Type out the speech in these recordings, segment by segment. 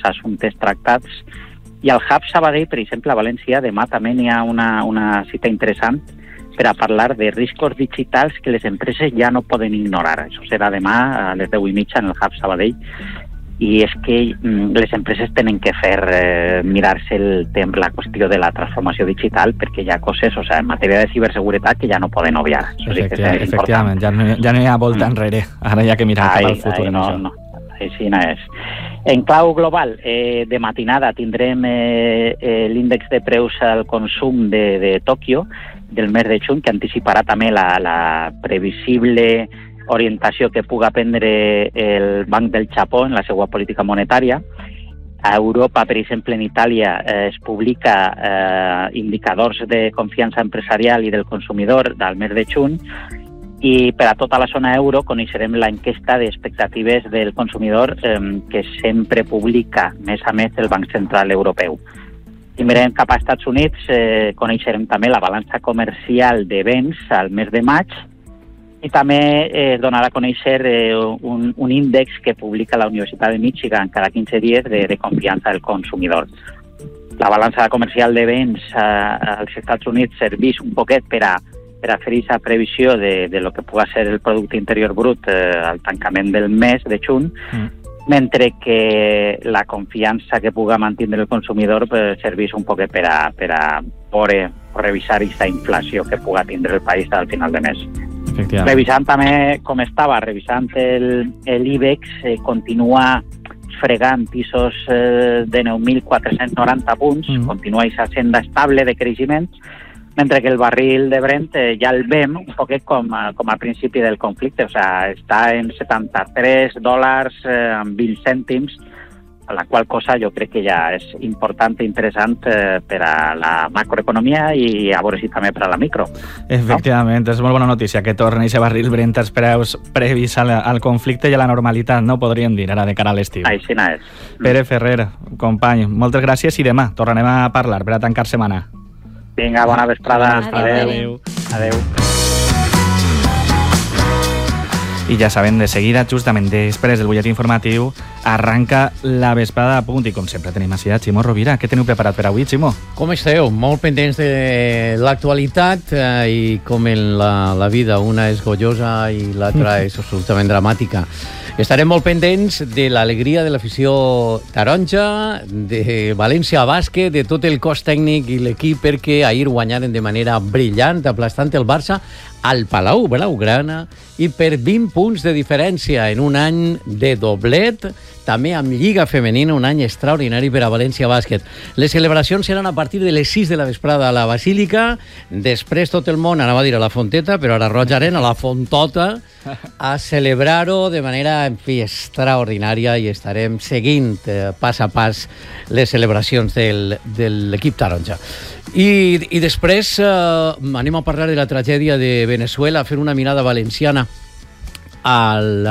assumptes tractats. I al Hub Sabadell, per exemple, a València, demà també n'hi ha una cita interessant per a parlar de riscos digitals que les empreses ja no poden ignorar. Això serà demà a les 10:30 en el Hub Sabadell. I és que les empreses tenen que mirar-se la qüestió de la transformació digital, perquè hi ha coses, en matèria de ciberseguretat, que ja no poden obviar. Efectivament, ja no hi ha volta enrere. Ara hi ha que mirar cap al futur. No. Així no és. En clau global, de matinada tindrem l'índex de preus al consum de Tòquio del mes de juny, que anticiparà també la previsible orientació que puga prendre el Banc del Japó en la seva política monetària. A Europa, per exemple, en Itàlia, es publica indicadors de confiança empresarial i del consumidor del mes de juny, i per a tota la zona euro coneixerem l'enquesta d'expectatives del consumidor que sempre publica mes a mes el Banc Central Europeu. I mirem cap als Estats Units, coneixerem també la balança comercial de béns al mes de maig, i també es donarà a conèixer un índex que publica la Universitat de Michigan cada 15 dies de confiança del consumidor. La balança comercial de béns als Estats Units serveix un poquet per a fer aquesta previsió de lo que pugui ser el Producte Interior Brut al tancament del mes de juny, mentre que la confiança que pugui mantenir el consumidor serveix un poquet per a poder revisar aquesta inflació que pugui tindre el país al final de mes. Revisant també com estava, l'IBEX continua fregant pisos de 9.490 punts, continua aquesta senda estable de creixement, mentre que el barril de Brent ja el vem un poquet com al principi del conflicte, està en $73 amb 20 cèntims, a la qual cosa jo crec que ja és important i interessant per a la macroeconomia i a veure si també per a la micro. Efectivament, és molt bona notícia que torni aquest barril Brent als preus previs al conflicte i a la normalitat, no podríem dir, ara de cara a l'estiu. Així no és. Pere Ferrer, company, moltes gràcies i demà tornarem a parlar per a tancar setmana. Vinga, bona vesprada. Adéu. Adéu. I ja saben, de seguida, justament després del butlletí informatiu, arranca la vesprada a punt. I com sempre tenim així a Ximo Rovira. Què teniu preparat per avui, Ximo? Com esteu? Molt pendents de l'actualitat i com en la vida una és gollosa i l'altra és absolutament dramàtica. Estarem molt pendents de l'alegria de l'afició taronja, de València Bàsquet, de tot el cos tècnic i l'equip, perquè ahir guanyaren de manera brillant, aplastant el Barça al Palau Blaugrana i per 20 punts de diferència en un any de doblet, també amb Lliga Femenina, un any extraordinari per a València Bàsquet. Les celebracions seran a partir de les 6 de la vesprada a la Basílica, després tot el món, anava a dir a la Fonteta, però ara Roig Arena, a la Fontota, a celebrar-ho de manera, en fi, extraordinària, i estarem seguint pas a pas les celebracions de l'equip taronja. I després anem a parlar de la tragèdia de Venezuela, a fer una mirada valenciana al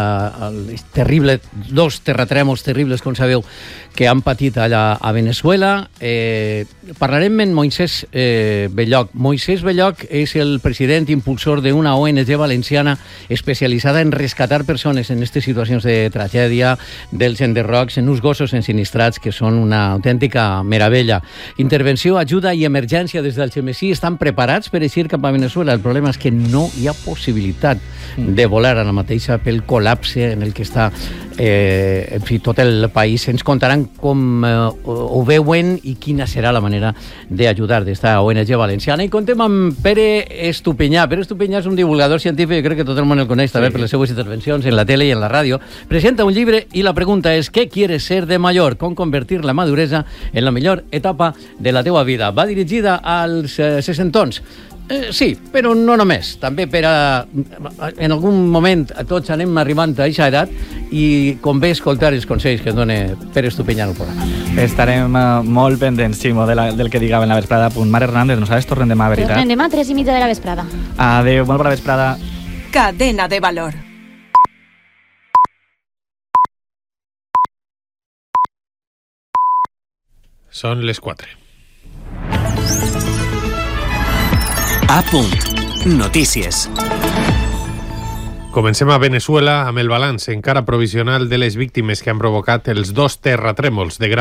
dos terratrèmols terribles, com sabeu, que han patit allà a Venezuela. Parlarem amb Moisés Belloc. Moisés Belloc és el president impulsor d'una ONG valenciana especialitzada en rescatar persones en aquestes situacions de tragèdia, dels enderrocs, en uns gossos ensinistrats que són una autèntica meravella. Intervenció, ajuda i emergència des del Xemesí estan preparats per eixir cap a Venezuela. El problema és que no hi ha possibilitat de volar ara mateix pel col·lapse en el que està en fi, tot el país. Ens contaran com ho veuen i quina serà la manera d'ajudar d'esta ONG valenciana. I contem amb Pere Estupinyà. Pere Estupinyà és un divulgador científic, crec que tot el món el coneix també per les seues intervencions en la tele i en la ràdio. Presenta un llibre i la pregunta és: ¿qué quieres ser de mayor? Com convertir la maduresa en la millor etapa de la teua vida. Va dirigida als sessentons. Sí, però no només. També per a... En algun moment tots anem arribant a aquesta edat i convé escoltar els consells que dona Pere Estupinyà al programa. Estarem molt pendents, Ximo, del que diguem en la vesprada. Mar Hernández, nosaltres tornem demà, veritat? Tornem demà a 3:30 de la vesprada. Adéu, molt bona vesprada. Cadena de valor. Són les 4. A punt. Notícies. Comencem a Venezuela amb el balanç encara provisional de les víctimes que han provocat els 2 terratrèmols de gran